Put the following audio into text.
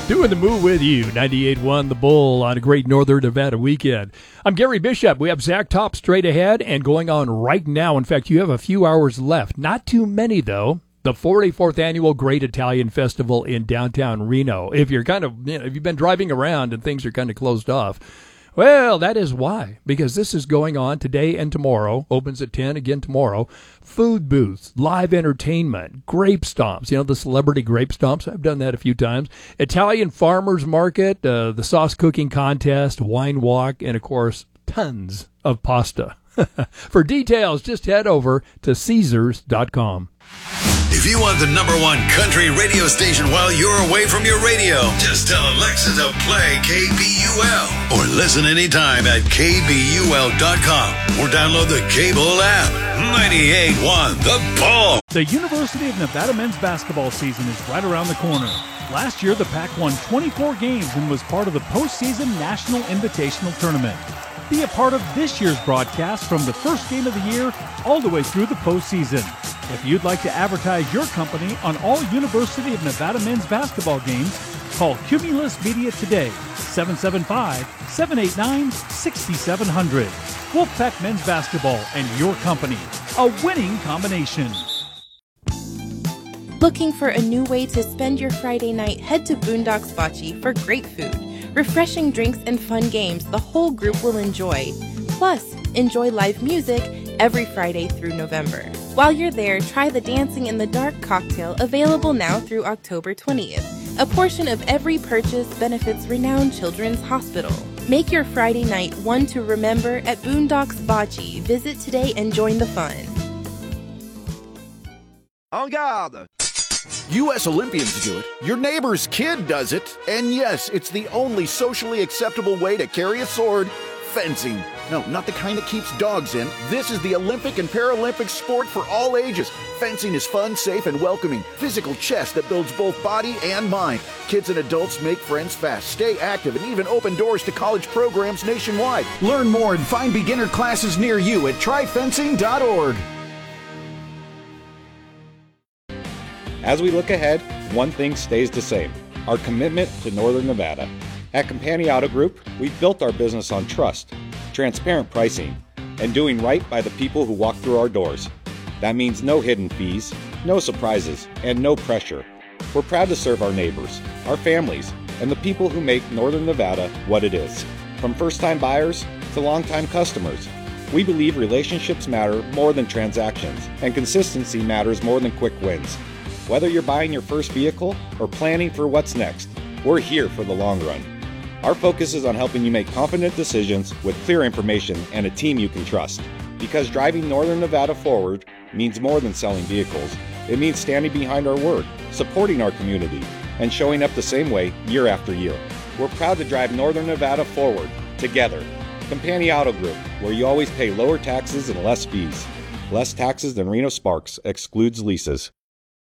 Doing the move with you, 98.1 The Bull on a great Northern Nevada weekend. I'm Gary Bishop. We have Zach Top straight ahead and going on right now. In fact, you have a few hours left. Not too many, though. The 44th Annual Great Italian Festival in downtown Reno. If you're if you've been driving around and things are kind of closed off, well, that is why, because this is going on today and tomorrow, opens at 10 again tomorrow. Food booths, live entertainment, grape stomps, the celebrity grape stomps. I've done that a few times. Italian farmers market, the sauce cooking contest, wine walk, and of course, tons of pasta. For details, just head over to Caesars.com. If you want the #1 country radio station while you're away from your radio, just tell Alexa to play KBUL or listen anytime at KBUL.com or download the cable app. 98.1 The Bull. The University of Nevada men's basketball season is right around the corner. Last year, the Pac won 24 games and was part of the postseason National Invitational Tournament. Be a part of this year's broadcast from the first game of the year all the way through the postseason. If you'd like to advertise your company on all University of Nevada men's basketball games, call Cumulus Media today, 775-789-6700. Wolfpack Men's Basketball and your company, a winning combination. Looking for a new way to spend your Friday night? Head to Boondocks Bocce for great food, refreshing drinks, and fun games the whole group will enjoy. Plus, enjoy live music every Friday through November. While you're there, try the Dancing in the Dark cocktail, available now through October 20th. A portion of every purchase benefits Renowned Children's Hospital. Make your Friday night one to remember at Boondocks Bocce. Visit today and join the fun. En garde! U.S. Olympians do it, your neighbor's kid does it, and yes, it's the only socially acceptable way to carry a sword: fencing. No, not the kind that keeps dogs in. This is the Olympic and Paralympic sport for all ages. Fencing is fun, safe, and welcoming. Physical chess that builds both body and mind. Kids and adults make friends fast, stay active, and even open doors to college programs nationwide. Learn more and find beginner classes near you at tryfencing.org. As we look ahead, one thing stays the same: our commitment to Northern Nevada. At Compani Auto Group, we've built our business on trust, transparent pricing, and doing right by the people who walk through our doors. That means no hidden fees, no surprises, and no pressure. We're proud to serve our neighbors, our families, and the people who make Northern Nevada what it is. From first-time buyers to long-time customers, we believe relationships matter more than transactions, and consistency matters more than quick wins. Whether you're buying your first vehicle or planning for what's next, we're here for the long run. Our focus is on helping you make confident decisions with clear information and a team you can trust. Because driving Northern Nevada forward means more than selling vehicles. It means standing behind our word, supporting our community, and showing up the same way year after year. We're proud to drive Northern Nevada forward, together. Compani Auto Group, where you always pay lower taxes and less fees. Less taxes than Reno Sparks, excludes leases.